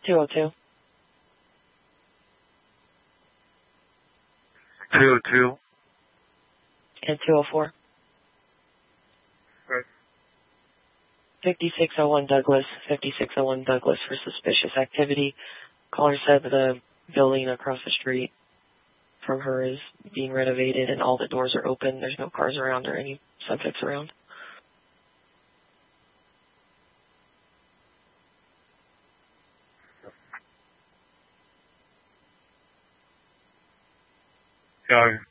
202. 202. And 204. Right. 5601 Douglas. 5601 Douglas for suspicious activity. Caller said that the building across the street from her is being renovated and all the doors are open. There's no cars around or any subjects around. Yeah,